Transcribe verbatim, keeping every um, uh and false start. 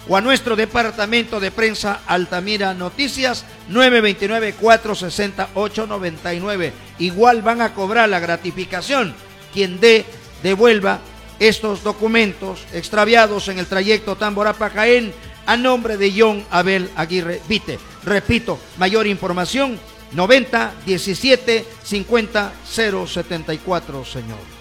o a nuestro departamento de prensa Altamira Noticias, nueve dos nueve, cuatro seis cero, ocho nueve nueve. Igual van a cobrar la gratificación quien dé, devuelva estos documentos extraviados en el trayecto Tamborapa-Jaén a nombre de John Abel Aguirre Vite. Repito, mayor información, noventa, diecisiete, cincuenta, cero setenta y cuatro, señor.